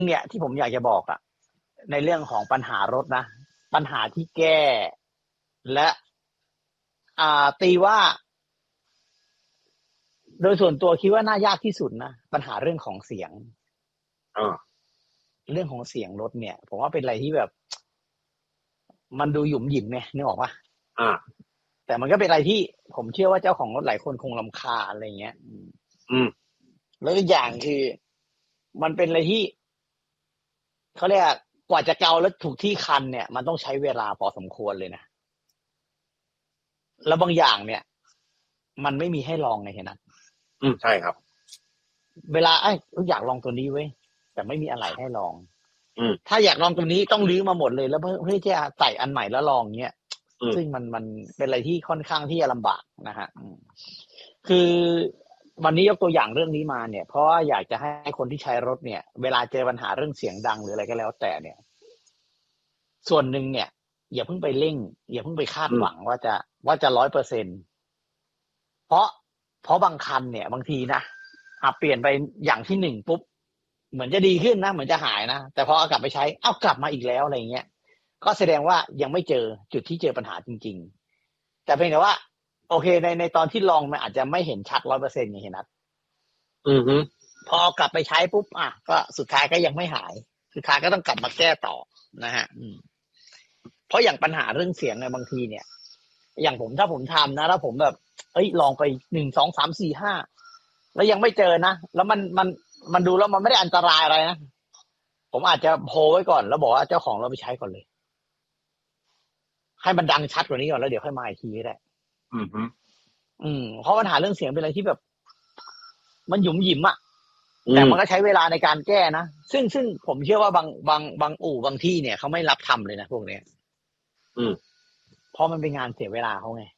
เนี่ยที่ผมอยากจะบอกอะในเรื่องของปัญหารถนะปัญหาที่แก้และตีว่าโดยส่วนตัวคิดว่าน่ายากที่สุดนะปัญหาเรื่องของเสียงเรื่องของเสียงรถเนี่ยผมว่าเป็นอะไรที่แบบมันดูหยุมหยิมไงนึกออกปะแต่มันก็เป็นอะไรที่ผมเชื่อว่าเจ้าของรถหลายคนคงรำคาญอะไรเงี้ยแล้วอีกอย่างคือมันเป็นอะไรที่เขาเรียกกว่าจะเกาแล้วถูกที่คันเนี่ยมันต้องใช้เวลาพอสมควรเลยนะแล้วบางอย่างเนี่ยมันไม่มีให้ลองไงเห็นนะใช่ครับเวลาอยากลองตัวนี้เว้ยแต่ไม่มีอะไรให้ลองถ้าอยากลองตัวนี้ต้องรื้อมาหมดเลยแล้วเพื่อจะใส่อันใหม่แล้วลองเนี้ยซึ่งมันเป็นอะไรที่ค่อนข้างที่จะลำบากนะฮะคือวันนี้ยกตัวอย่างเรื่องนี้มาเนี่ยเพราะว่าอยากจะให้คนที่ใช้รถเนี่ยเวลาเจอปัญหาเรื่องเสียงดังหรืออะไรก็แล้วแต่เนี่ยส่วนหนึ่งเนี่ยอย่าเพิ่งไปเร่งอย่าเพิ่งไปคาดหวังว่าจะ100%เพราะบางคันเนี่ยบางทีนะเปลี่ยนไปอย่างที่หนึ่งปุ๊บเหมือนจะดีขึ้นนะเหมือนจะหายนะแต่พอเอากลับไปใช้กลับมาอีกแล้วอะไรเงี้ยก็แสดงว่ายังไม่เจอจุดที่เจอปัญหาจริงๆแต่เพียงแต่ว่าโอเคในตอนที่ลองมันอาจจะไม่เห็นชัด100%อย่างเห็นนะพอกลับไปใช้ปุ๊บก็สุดท้ายก็ยังไม่หายสุดท้ายก็ต้องกลับมาแก้ต่อนะฮะเพราะอย่างปัญหาเรื่องเสียงเนี่ยบางทีเนี่ยอย่างผมถ้าผมทำนะแล้วผมแบบลองไป1 2 3 4 5แล้วยังไม่เจอนะแล้วมันดูแล้วมันไม่ได้อันตรายอะไรนะผมอาจจะโพลไว้ก่อนแล้วบอกว่าเจ้าของเราไปใช้ก่อนเลยให้มันดังชัดกว่านี้ก่อนแล้วเดี๋ยวค่อยมาอีกทีก็ได้เพราะปัญหาเรื่องเสียงเป็นอะไรที่แบบมันหยุมหยิมแต่มันก็ใช้เวลาในการแก้นะซึ่งผมเชื่อว่าบางอู่บางที่เนี่ยเขาไม่รับทำเลยนะพวกเนี้ยเพราะมันเป็นงานเสียเวลาเขาไง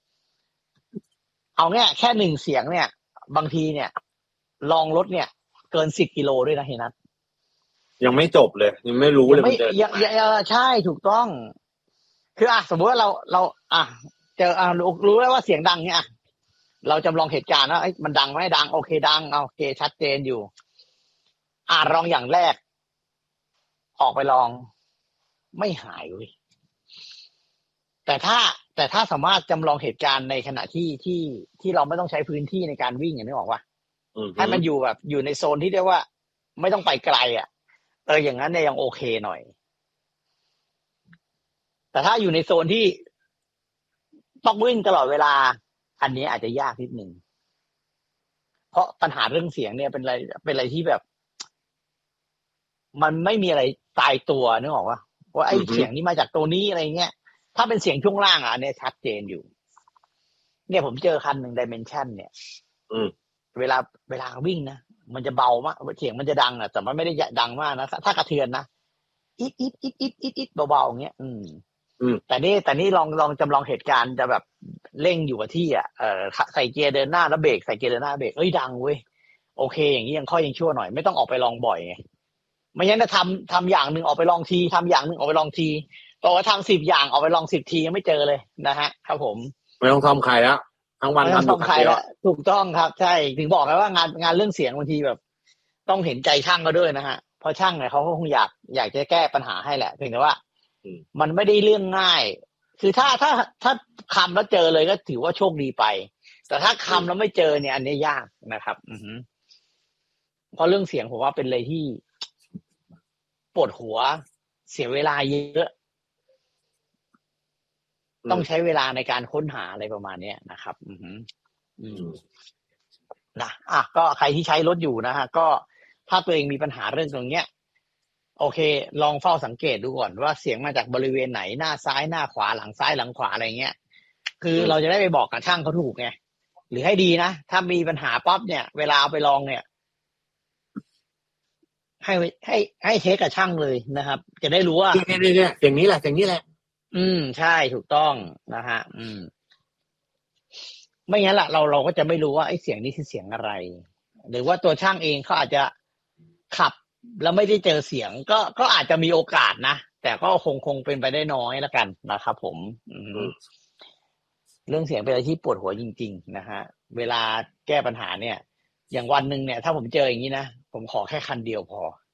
เอาเนี่ยแค่1 เสียงเนี่ยบางทีเนี่ยลองรถเนี่ยเกิน10 กิโลด้วยนะเฮนัทยังไม่จบเลยยังไม่รู้เลยมันจะใช่ถูกต้องคือสมมติว่าเราเจอรู้แล้วว่าเสียงดังเนี่ยเราจำลองเหตุการณ์ว่ามันดังไหมดังโอเคดังโอเคชัดเจนอยู่ลองอย่างแรกออกไปลองไม่หายเว้ยแต่ถ้าสามารถจำลองเหตุการณ์ในขณะที่เราไม่ต้องใช้พื้นที่ในการวิ่งอย่างนี้บอกว่าให้มันอยู่แบบอยู่ในโซนที่เรียกว่าไม่ต้องไปไกลอย่างนั้นเนี่ยยังโอเคหน่อยแต่ถ้าอยู่ในโซนที่ต้องวิ่งตลอดเวลาอันนี้อาจจะยากนิดนึงเพราะปัญหาเรื่องเสียงเนี่ยเป็นอะไรที่แบบมันไม่มีอะไรตายตัวนึกออกว่าไอ้เสียงนี้มาจากตัวนี้อะไรเงี้ยถ้าเป็นเสียงช่วงล่างเนี่ยชัดเจนอยู่เนี่ยผมเจอคันหนึ่ง Dimension เนี่ยเวลาวิ่งนะมันจะเบามากเสียงมันจะดังแต่มันไม่ได้ดังมากนะถ้ากระเทือนนะอิดเบาๆอย่างเงี้ยแต่นี่ลองจำลองเหตุการณ์จะแบบเร่งอยู่กับที่ใส่เกียร์เดินหน้าแล้วเบรกใส่เกียร์เดินหน้าเบรกดังเว้ยโอเคอย่างนี้ยังชั่วหน่อยไม่ต้องออกไปลองบ่อยไงไม่งั้นจะทำอย่างหนึ่งออกไปลองทีทำอย่างหนึ่งออกไปลองทีบอกว่าทำ10 อย่างออกไปลอง10 ทียังไม่เจอเลยนะฮะครับผมไม่ต้องทำใครแล้วทั้งวันทำใครแล้วถูกต้องครับใช่ถึงบอกไงว่างานเรื่องเสียงบางทีแบบต้องเห็นใจช่างเขาด้วยนะฮะเพราะช่างเนี่ยเขาก็คงอยากจะแก้ปัญหาให้แหละเพียงแต่ว่ามันไม่ได้เรื่องง่ายคือถ้าคำแล้วเจอเลยก็ถือว่าโชคดีไปแต่ถ้าคำแล้วไม่เจอเนี่ยอันนี้ยากนะครับเพราะเรื่องเสียงผมว่าเป็นอะไรที่ปวดหัวเสียเวลาเยอะต้องใช้เวลาในการค้นหาอะไรประมาณนี้นะครับก็ใครที่ใช้รถอยู่นะฮะก็ถ้าตัวเองมีปัญหาเรื่องตรงเนี้ยโอเคลองเฝ้าสังเกตดูก่อนว่าเสียงมาจากบริเวณไหนหน้าซ้ายหน้าขวาหลังซ้ายหลังขวาอะไรเงี้ยคือเราจะได้ไปบอกกับช่างเขาถูกไงหรือให้ดีนะถ้ามีปัญหาปั๊บเนี่ยเวลาเอาไปลองเนี่ยให้เช็คกับช่างเลยนะครับจะได้รู้ว่าเนี่ยเสียงนี้แหละใช่ถูกต้องนะฮะไม่งั้นล่ะเราก็จะไม่รู้ว่าไอ้เสียงนี้คือเสียงอะไรหรือว่าตัวช่างเองเขาอาจจะขับแล้วไม่ได้เจอเสียงก็อาจจะมีโอกาสนะแต่ก็คงเป็นไปได้น้อยแล้วกันนะครับผมเรื่องเสียงเป็นอะไรที่ปวดหัวจริงๆนะฮะเวลาแก้ปัญหาเนี่ยอย่างวันหนึ่งเนี่ยถ้าผมเจออย่างนี้นะผมขอแค่คันเดียวพอ